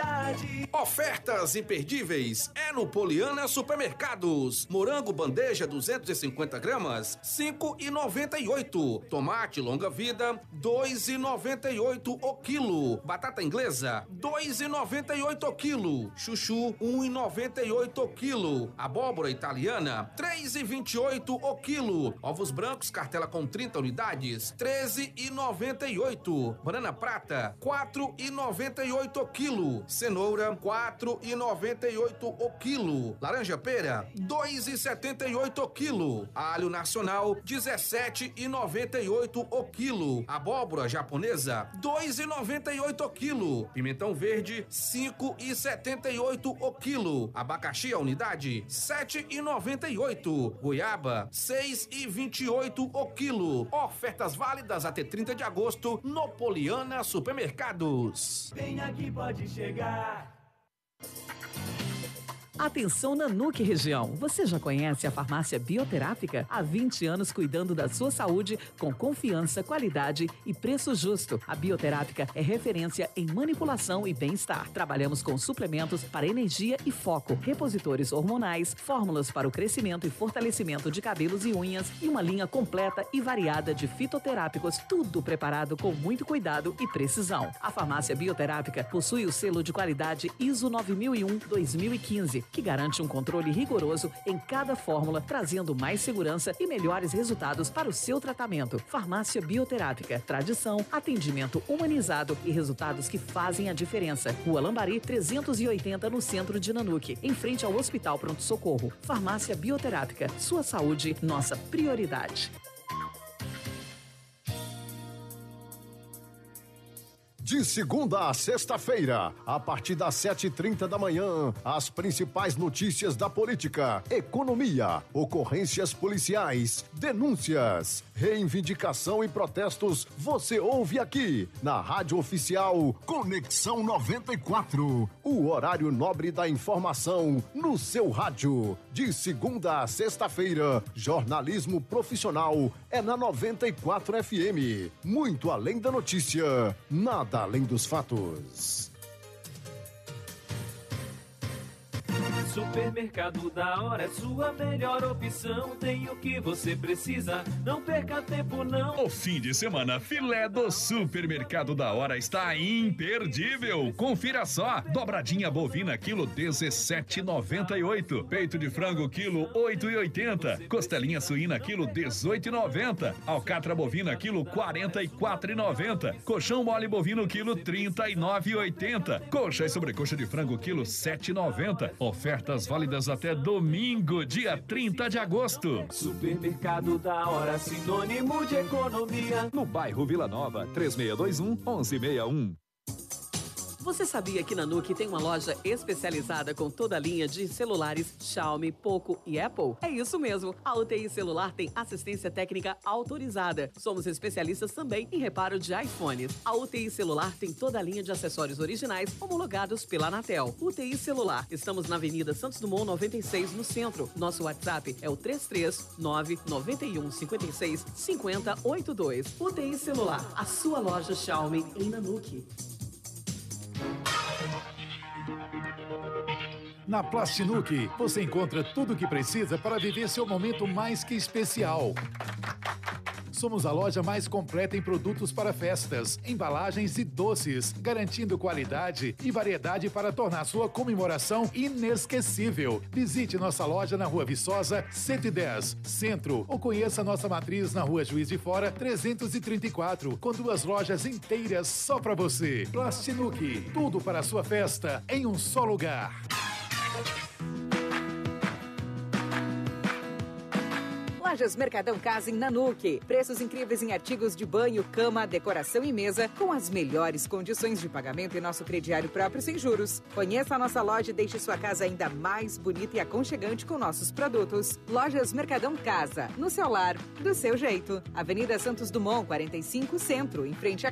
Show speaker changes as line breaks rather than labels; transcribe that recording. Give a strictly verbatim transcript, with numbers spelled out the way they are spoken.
qualidade.
Ofertas imperdíveis é no Poliana Supermercados. Morango bandeja duzentos e cinquenta gramas, cinco reais e noventa e oito. Tomate longa vida, dois reais e noventa e oito o quilo. Batata inglesa, dois reais e noventa e oito o quilo. Chuchu, um real e noventa e oito o quilo. Abóbora italiana, três reais e vinte e oito o quilo. Ovos brancos, cartela com trinta unidades, treze reais e noventa e oito. Banana prata, quatro reais e noventa e oito o quilo. Cenoura, quatro reais e noventa e oito o quilo. Laranja pera, dois reais e setenta e oito o quilo. Alho nacional, dezessete reais e noventa e oito o quilo. Abóbora japonesa, dois reais e noventa e oito o quilo. Pimentão verde, cinco reais e setenta e oito o quilo. Abacaxi a unidade, sete reais e noventa e oito. Goiaba, seis reais e vinte e oito o quilo. Ofertas válidas até trinta de agosto no Poliana Supermercados.
Vem aqui, pode chegar.
Atenção Nanuque região, você já conhece a farmácia Bioterápica? Há vinte anos cuidando da sua saúde com confiança, qualidade e preço justo. A Bioterápica é referência em manipulação e bem-estar. Trabalhamos com suplementos para energia e foco, repositores hormonais, fórmulas para o crescimento e fortalecimento de cabelos e unhas e uma linha completa e variada de fitoterápicos, tudo preparado com muito cuidado e precisão. A farmácia Bioterápica possui o selo de qualidade I S O nove mil e um dois mil e quinze, que garante um controle rigoroso em cada fórmula, trazendo mais segurança e melhores resultados para o seu tratamento. Farmácia Bioterápica, tradição, atendimento humanizado e resultados que fazem a diferença. Rua Lambari, trezentos e oitenta, no centro de Nanuque, em frente ao Hospital Pronto Socorro. Farmácia Bioterápica, sua saúde, nossa prioridade.
De segunda a sexta-feira, a partir das sete e trinta da manhã, as principais notícias da política, economia, ocorrências policiais, denúncias, reivindicação e protestos, você ouve aqui na Rádio Oficial Conexão noventa e quatro, o horário nobre da informação no seu rádio. De segunda a sexta-feira, jornalismo profissional é na noventa e quatro F M. Muito além da notícia, nada além dos fatos.
Supermercado da Hora é sua melhor opção. Tem o que você precisa, não perca tempo não.
O fim de semana filé do Supermercado da Hora está imperdível. Confira só: dobradinha bovina quilo dezessete reais e noventa e oito, peito de frango quilo oito reais e oitenta, costelinha suína quilo dezoito reais e noventa, alcatra bovina quilo quarenta e quatro reais e noventa, colchão mole bovino quilo trinta e nove reais e oitenta, coxa e sobrecoxa de frango quilo sete reais e noventa. Ofertas válidas até domingo, dia trinta de agosto.
Supermercado da Hora, sinônimo de economia.
No bairro Vila Nova, três seis dois um, um um seis um.
Você sabia que Nanuque tem uma loja especializada com toda a linha de celulares Xiaomi, Poco e Apple? É isso mesmo, a U T I Celular tem assistência técnica autorizada. Somos especialistas também em reparo de iPhones. A U T I Celular tem toda a linha de acessórios originais homologados pela Anatel. U T I Celular, estamos na Avenida Santos Dumont noventa e seis, no centro. Nosso WhatsApp é o três três nove nove um cinco seis cinco zero oito dois. U T I Celular, a sua loja Xiaomi em Nanuque.
Na Plastinuque, você encontra tudo o que precisa para viver seu momento mais que especial. Somos a loja mais completa em produtos para festas, embalagens e doces, garantindo qualidade e variedade para tornar sua comemoração inesquecível. Visite nossa loja na Rua Viçosa, cento e dez, Centro, ou conheça nossa matriz na Rua Juiz de Fora, trezentos e trinta e quatro, com duas lojas inteiras só para você. Plastinuque, tudo para a sua festa em um só lugar.
Lojas Mercadão Casa em Nanuque. Preços incríveis em artigos de banho, cama, decoração e mesa, com as melhores condições de pagamento em nosso crediário próprio sem juros. Conheça a nossa loja e deixe sua casa ainda mais bonita e aconchegante com nossos produtos. Lojas Mercadão Casa, no seu lar, do seu jeito. Avenida Santos Dumont, quarenta e cinco, Centro, em frente a